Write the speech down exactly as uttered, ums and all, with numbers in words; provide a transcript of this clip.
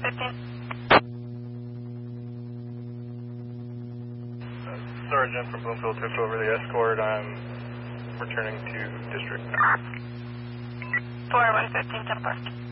fifteen. Sergeant from Bloomfield took over the escort. I'm returning to district. four one fifteen, ten park.